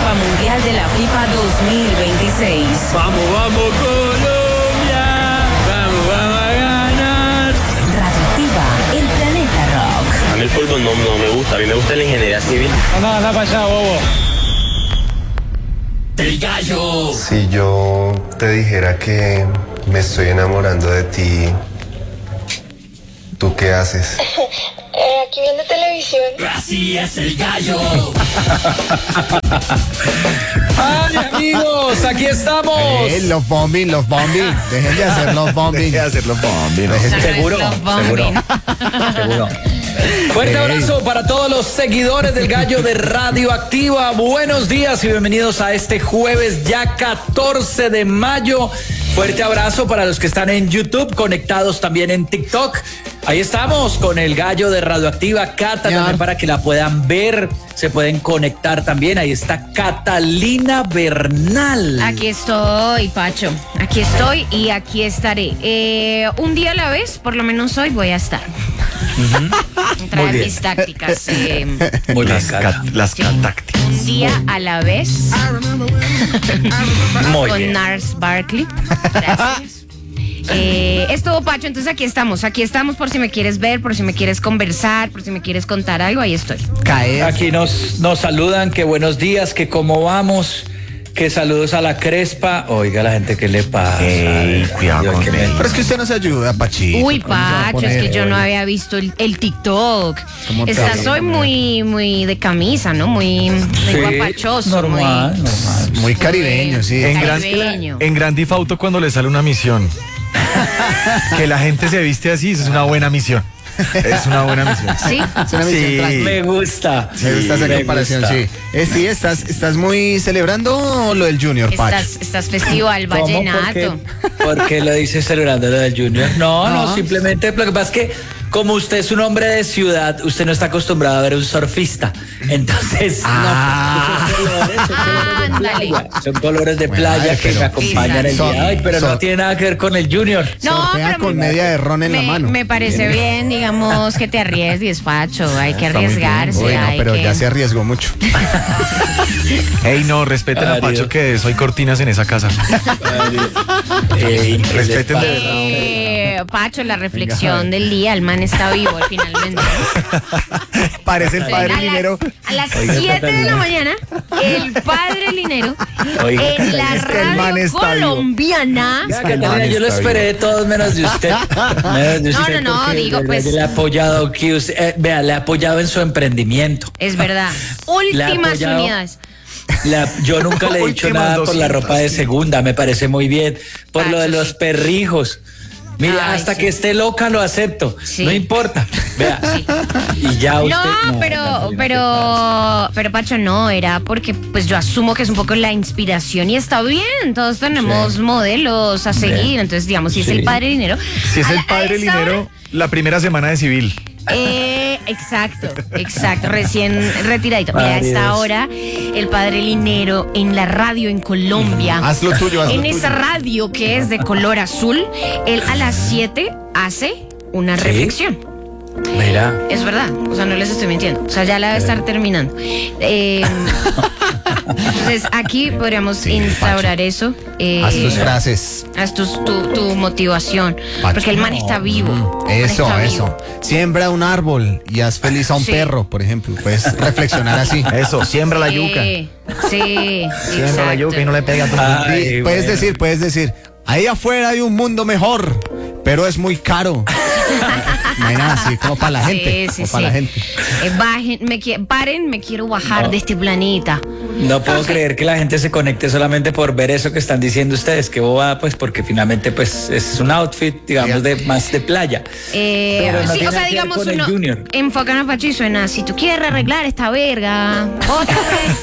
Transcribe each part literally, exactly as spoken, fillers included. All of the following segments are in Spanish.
Copa Mundial de la FIFA dos mil veintiséis. Vamos, vamos Colombia, vamos, vamos a ganar. Radioactiva, el planeta rock. A mí el fútbol no, no me gusta, a mí me gusta la ingeniería civil. Anda, anda para allá, bobo. El gallo. Si yo te dijera que me estoy enamorando de ti, ¿tú qué haces? Eh, aquí viendo televisión. Así es el gallo. ¡Ay, amigos! ¡Aquí estamos! Eh, los bombing, los bombing. Dejen de hacer los bombing. Dejen de hacer los bombing. Seguro, seguro, seguro. Fuerte abrazo para todos los seguidores del Gallo de Radioactiva. Buenos días y bienvenidos a este jueves ya catorce de mayo. Fuerte abrazo para los que están en YouTube, conectados también en TikTok. Ahí estamos con el Gallo de Radioactiva, Cata, también para que la puedan ver, se pueden conectar también. Ahí está Catalina Bernal. Aquí estoy, Pacho, aquí estoy y aquí estaré. Eh, un día a la vez, por lo menos hoy voy a estar. Uh-huh. Traer mis tácticas. Eh, Muy bien, las Cata. las sí. tácticas. Un día a la vez. Muy con bien. Nars Barkley. Gracias. Eh, es todo, Pacho, entonces aquí estamos, aquí estamos por si me quieres ver, por si me quieres conversar, por si me quieres contar algo, ahí estoy. Caer. Aquí nos, nos saludan, que buenos días, que cómo vamos, que saludos a la Crespa. Oiga, la gente, ¿qué le pasa? Ey, cuidado Dios, con que él. me- Pero es que usted no se ayuda, Pachito. Uy, ¿Cómo se va a Pacho, es poner? que yo no había visto el, el TikTok. ¿Cómo te Estás vas a hoy poner? muy, muy de camisa, ¿no? Muy, muy Sí, guapachoso. normal, muy, normal. Muy caribeño, sí. En gran, Caribeño. en Grand Theft Auto cuando le sale una misión. Que la gente se viste así, eso es una buena misión. Es una buena misión. Sí. Es una misión Sí. tranquila. Me gusta. Me gusta esa me comparación, gusta. sí. Eh, sí, estás, estás muy celebrando lo del Junior, Pacho. Estás, estás festival ¿Cómo? vallenato. ¿Por qué, por qué lo dice celebrando lo del Junior? No, no, No. simplemente lo que pasa es que como usted es un hombre de ciudad, usted no está acostumbrado a ver un surfista. Entonces, Ah. no, son colores, son colores de Ándale. playa. Son colores de Bueno, playa ay, que pero- me acompañan el Son- día de hoy, pero son- no tiene nada que ver con el Junior. No, Sortea pero con me, media de ron en la me- mano. me parece bien, digamos, que te arriesgues, Pacho. Hay que Está muy bien. arriesgarse. Uy, no, hay pero que... ya se arriesgó mucho. Ey, no, respeten a Adiós. Pacho que soy cortinas en esa casa. Eh, ¿qué les Respeten pasa? de verdad. Eh, Pacho, la reflexión del día, el man está vivo finalmente. Parece el padre a, las- Linero. a las Oiga, siete de Catalina. la mañana, el padre Linero, Oiga, en la es que el man radio está vivo. colombiana. Vea, Catalina, yo lo esperé de todos menos de usted. Menos de No, usted, no, no, porque digo, de verdad pues- yo le he apoyado, que usted- eh, vea, le he apoyado en su emprendimiento. Es verdad. Le ha Últimas apoyado. unidades. La- yo nunca le he dicho Últimas nada por la doscientas, ropa de sí. segunda, me parece muy bien. Por lo de Pacho, los sí. perrijos. Mire, Ay, hasta sí. que esté loca lo acepto. Sí. No importa. Vea. Y ya usted. No, pero, Catalina, pero, pero Pacho, no, era porque pues yo asumo que es un poco la inspiración y está bien, todos tenemos Sí. modelos a seguir, Bien. entonces digamos, si es Sí. el padre Linero. Si es a el la- a padre esa Linero, la primera semana de civil. Eh, exacto, exacto, recién retiradito. Mira, a Padre esta Dios. hora el padre Linero en la radio en Colombia. Haz lo tuyo, haz lo En tuyo. esa radio que es de color azul, él a las siete hace una ¿Sí? reflexión. Mira. Es verdad, o sea, no les estoy mintiendo. O sea, ya la debe estar terminando. Eh, entonces, aquí podríamos Sí, instaurar eso. Eh, Haz tus frases. haz tus- tu, tu motivación. Pacho. Porque el man está vivo. El man Eso, está eso. vivo. Siembra un árbol y haz feliz a un Sí. perro, por ejemplo. Puedes reflexionar así. Eso, siembra la yuca. Sí, sí, Siembra la yuca y no le pega a tu Ay, Sí, puedes bueno. decir, puedes decir, ahí afuera hay un mundo mejor, pero es muy caro. Imagina, así como para la gente. Sí, sí, como para la sí. gente. Eh, bajen, me, qui- paren, me quiero bajar de este planeta. No puedo creer que la gente se conecte solamente por ver eso que están diciendo ustedes. Qué bobada, pues, porque finalmente, pues, es un outfit, digamos, de más de playa. Eh, Pero no sí, tiene o sea, que ver digamos, con el uno Junior. enfocan a Pacho y suena, si tú quieres arreglar esta verga, otra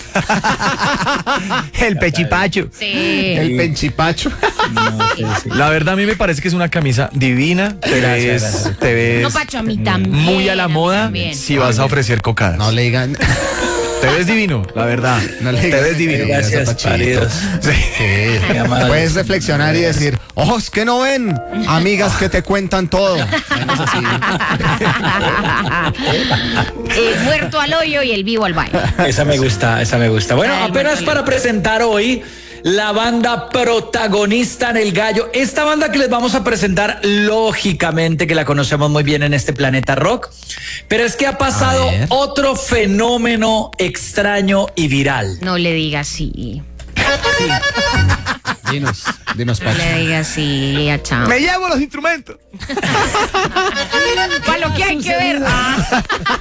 vez. El pechipacho. Sí. El penchipacho. No, sí, sí. La verdad, a mí me parece que es una camisa divina. Te Gracias, ves, gracias. te ves No, Pacho, a mí también. muy a la mí moda también. si vas a ofrecer cocadas. No le digan. Te ves divino, la verdad. No le Te digas ves divino. Gracias, Zapachito. paridos. Sí. Qué amable. Puedes reflexionar y decir, ojos que no ven, amigas que te cuentan todo. Vamos así. El muerto al hoyo y el vivo al baño. Esa me gusta, esa me gusta. Bueno, Ay, apenas Marcolino. para presentar hoy la banda protagonista en El Gallo. Esta banda que les vamos a presentar, lógicamente que la conocemos muy bien en este planeta rock, pero es que ha pasado A ver. otro fenómeno extraño y viral. No le digas sí. Dinos, dinos, No Pacho. le digas sí, a chao. Me llevo los instrumentos. Para lo que hay que ver. Ah.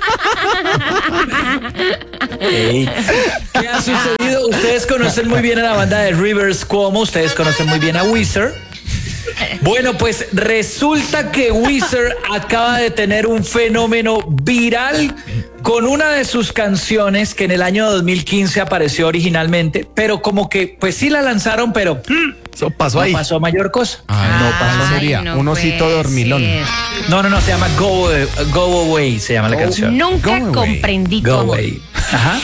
Ey. ¿Qué ha sucedido? Ustedes conocen muy bien a la banda de Rivers Cuomo, ustedes conocen muy bien a Weezer. Bueno, pues resulta que Weezer acaba de tener un fenómeno viral con una de sus canciones que en el año dos mil quince apareció originalmente, pero como que pues sí la lanzaron, pero mm, Eso pasó no ahí. pasó mayor cosa. Ah, no pasó. Ay, Sería no un osito puede dormilón. ser. No, no, no, se llama Go, Go Away, se llama la canción. Nunca Go away. comprendí Go cómo. Away. Ajá.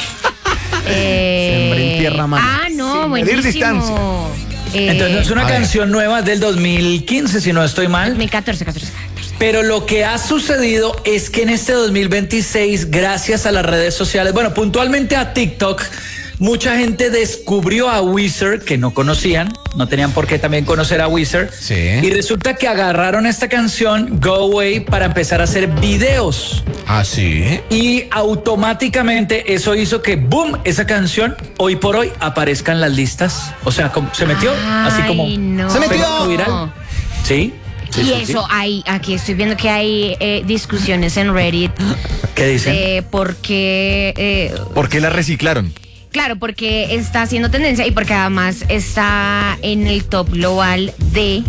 Eh, Sembré en tierra, mano. Ah, no, Sin medir buenísimo. Eh, Entonces es una a ver. canción nueva del dos mil quince, si no estoy mal. dos mil catorce, catorce. Pero lo que ha sucedido es que en este dos mil veintiséis, gracias a las redes sociales, bueno, puntualmente a TikTok, mucha gente descubrió a Weezer que no conocían, no tenían por qué también conocer a Weezer. Sí. Y resulta que agarraron esta canción, Go Away, para empezar a hacer videos. Ah, sí. Y automáticamente eso hizo que, boom, esa canción hoy por hoy aparezca en las listas. O sea, como, se metió, así como... Ay, no. Se metió. fenómeno viral. Sí. sí, Y sí, eso, sí. hay, aquí estoy viendo que hay eh, discusiones en Reddit ¿Qué dicen? de por qué, eh, ¿Por qué la reciclaron? claro, porque está haciendo tendencia y porque además está en el top global de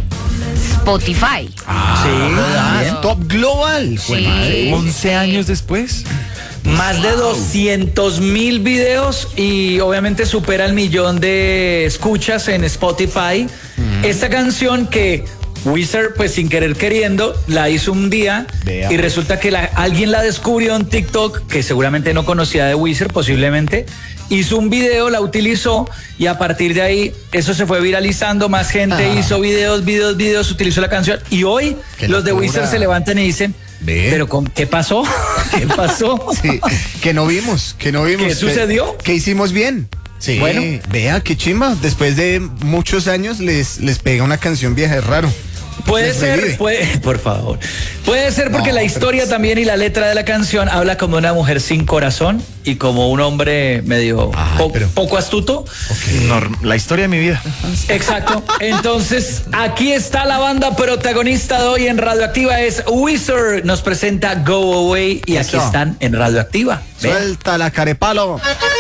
Spotify. sí, Ah, bien. Top Global. Jue Sí. madre. once años después. Más de doscientos mil videos y obviamente supera el millón de escuchas en Spotify. Esta canción que Weezer, pues sin querer queriendo, la hizo un día Vea. y resulta que la- alguien la descubrió en TikTok, que seguramente no conocía de Weezer, posiblemente, hizo un video, la utilizó y a partir de ahí eso se fue viralizando, más gente Ah. hizo videos, videos, videos, utilizó la canción y hoy Qué los de locura. Weezer se levantan y dicen, Ve. pero con- ¿qué pasó? ¿Qué pasó? Sí, que no vimos, que no vimos. ¿Qué sucedió? Que, que hicimos bien. Sí. Bueno. Vea, qué chimba. Después de muchos años les, les pega una canción vieja, es raro. Puede Les ser, revive. puede, por favor. Puede ser porque No, la pero historia es- también y la letra de la canción habla como una mujer sin corazón y como un hombre medio Ay, po- pero- poco astuto. Norm- la historia de mi vida. Exacto. Entonces, aquí está la banda protagonista de hoy en Radioactiva, es Weezer. Nos presenta Go Away y aquí Eso. están en Radioactiva. Ve. Suelta la carepalo.